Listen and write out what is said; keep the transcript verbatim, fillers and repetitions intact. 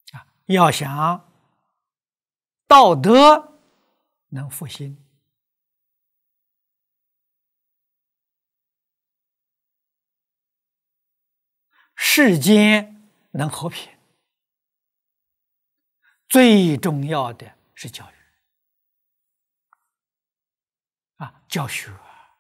啊，要想道德能复兴，世间能和平，最重要的是教育啊，教学。